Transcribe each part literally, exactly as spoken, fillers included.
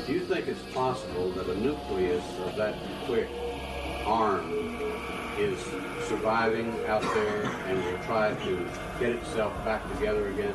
Do you think it's possible that a nucleus of that quick arm is surviving out there and will try to get itself back together again?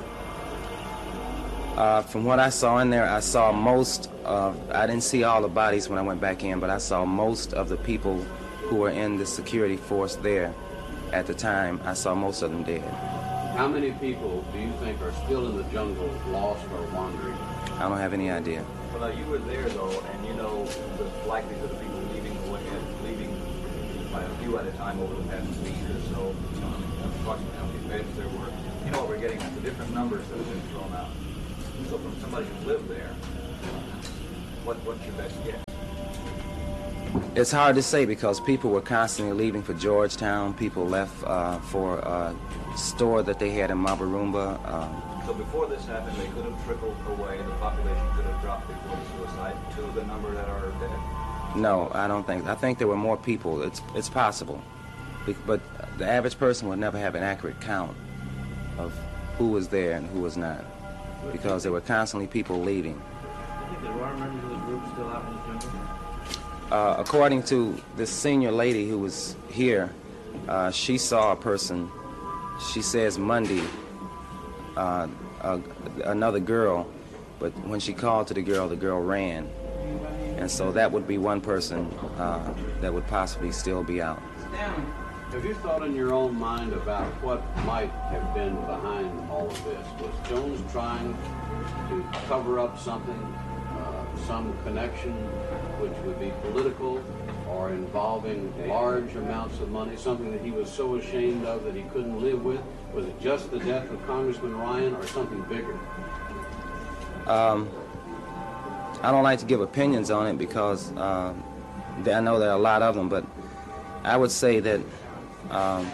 Uh, from what I saw in there, I saw most of, I didn't see all the bodies when I went back in, but I saw most of the people who were in the security force there at the time. I saw most of them dead. How many people do you think are still in the jungle, lost or wandering? I don't have any idea. Well, now you were there, though, and you know the likelihood of people leaving the way, leaving by a few at a time over the past week or so. You know, approximately how many beds there were. You know what we're getting at, the different numbers that have been thrown out. So from somebody who lived there, what, what's your best guess? It's hard to say because people were constantly leaving for Georgetown. People left uh, for a store that they had in Mabarumba. Uh, so before this happened, they could have trickled away. The population could have dropped before the suicide to the number that are dead. No, I don't think. I think there were more people. It's it's possible, but the average person would never have an accurate count of who was there and who was not, because there were constantly people leaving. I think there are members of the group still out in the jungle. Uh, according to this senior lady who was here, uh, she saw a person. She says Monday, uh, uh, another girl, but when she called to the girl, the girl ran. And so that would be one person uh, that would possibly still be out. Have you thought in your own mind about what might have been behind all of this? Was Jones trying to cover up something, uh, some connection which would be political or involving large amounts of money, something that he was so ashamed of that he couldn't live with? Was it just the death of Congressman Ryan or something bigger? Um, I don't like to give opinions on it because uh, I know there are a lot of them, but I would say that um,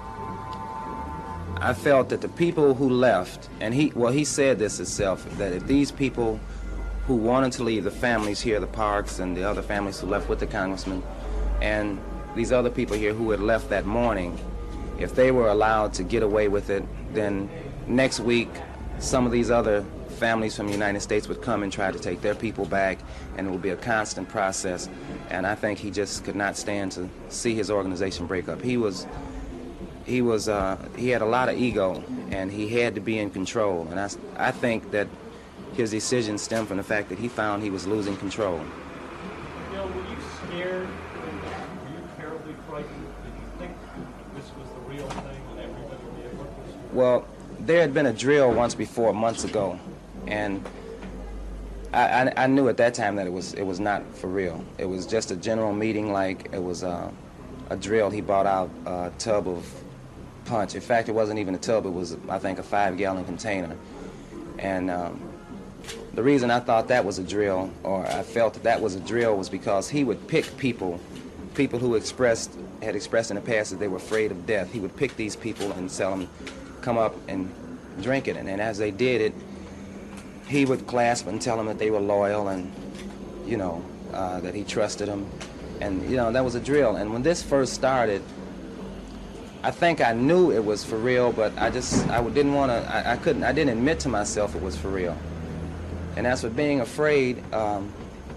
I felt that the people who left, and he, well, he said this himself, that if these people who wanted to leave, the families here, the Parks and the other families who left with the congressman, and these other people here who had left that morning, if they were allowed to get away with it, then next week some of these other families from the United States would come and try to take their people back, and it would be a constant process. And I think he just could not stand to see his organization break up. He was, he was, uh, he had a lot of ego, and he had to be in control. And I, I think that his decision stemmed from the fact that he found he was losing control. You know, were you scared? Were you terribly frightened? Did you think this was the real thing and everybody would be at work? Well, there had been a drill once before, months ago, and I, I, I knew at that time that it was it was not for real. It was just a general meeting, like it was uh, a drill. He bought out a tub of punch. In fact, it wasn't even a tub. It was, I think, a five-gallon container. And um, the reason I thought that was a drill, or I felt that that was a drill, was because he would pick people, people who expressed had expressed in the past that they were afraid of death. He would pick these people and tell them, come up and drink it. And then as they did it, he would clasp and tell them that they were loyal and, you know, uh, that he trusted them. And, you know, that was a drill. And when this first started, I think I knew it was for real, but I just, I didn't want to, I, I couldn't, I didn't admit to myself it was for real. And as for being afraid, um,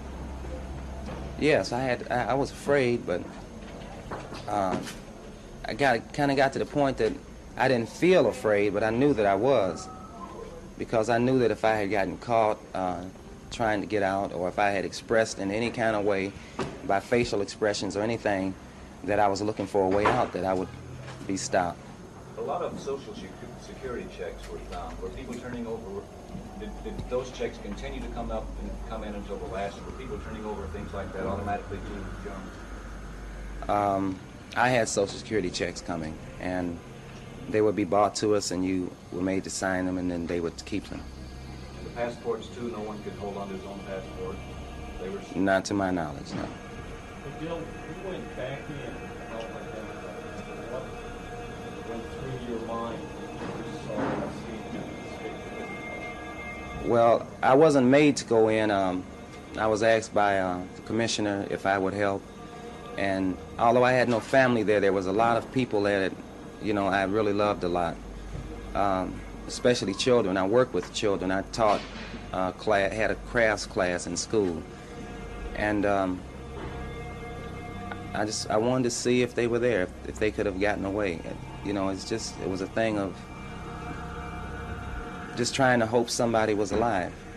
yes, I had, I, I was afraid, but uh, I got, kind of got to the point that I didn't feel afraid, but I knew that I was, because I knew that if I had gotten caught uh, trying to get out, or if I had expressed in any kind of way by facial expressions or anything that I was looking for a way out, that I would be stopped. A lot of social security checks were found. Were people turning over, did, did those checks continue to come up and come in until the last? Were people turning over things like that automatically to Jones? Um, I had social security checks coming, and they would be brought to us, and you were made to sign them, and then they would keep them. The passports, too, no one could hold on to his own passport? They were... Not to my knowledge, no. But Bill, you went back in and felt like that. What went through your mind when you saw that scene? Well, I wasn't made to go in. Um, I was asked by uh, the commissioner if I would help. And although I had no family there, there was a lot of people there that, you know, I really loved a lot, um, especially children. I worked with children. I taught uh, class, had a crafts class in school, and um, I just I wanted to see if they were there, if, if they could have gotten away. You know, it's just it was a thing of just trying to hope somebody was alive.